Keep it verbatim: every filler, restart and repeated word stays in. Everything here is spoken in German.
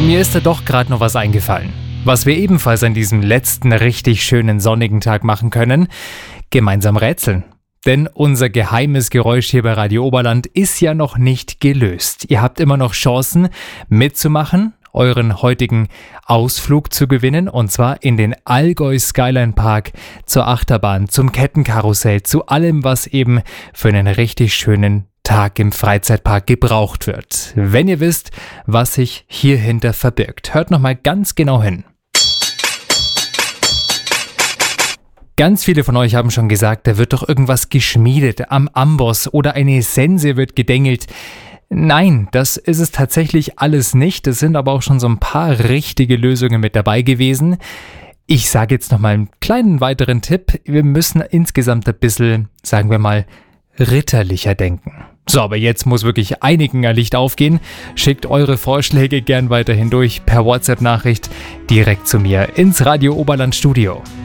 Mir ist da doch gerade noch was eingefallen. Was wir ebenfalls an diesem letzten richtig schönen sonnigen Tag machen können: gemeinsam rätseln. Denn unser geheimes Geräusch hier bei Radio Oberland ist ja noch nicht gelöst. Ihr habt immer noch Chancen mitzumachen, euren heutigen Ausflug zu gewinnen, und zwar in den Allgäu Skyline Park, zur Achterbahn, zum Kettenkarussell, zu allem, was eben für einen richtig schönen Tag im Freizeitpark gebraucht wird. Wenn ihr wisst, was sich hierhinter verbirgt, hört nochmal ganz genau hin. Ganz viele von euch haben schon gesagt, da wird doch irgendwas geschmiedet am Amboss oder eine Sense wird gedengelt. Nein, das ist es tatsächlich alles nicht. Es sind aber auch schon so ein paar richtige Lösungen mit dabei gewesen. Ich sage jetzt nochmal einen kleinen weiteren Tipp. Wir müssen insgesamt ein bisschen, sagen wir mal, ritterlicher denken. So, aber jetzt muss wirklich einigen ein Licht aufgehen. Schickt eure Vorschläge gern weiterhin durch per WhatsApp-Nachricht direkt zu mir ins Radio Oberland Studio.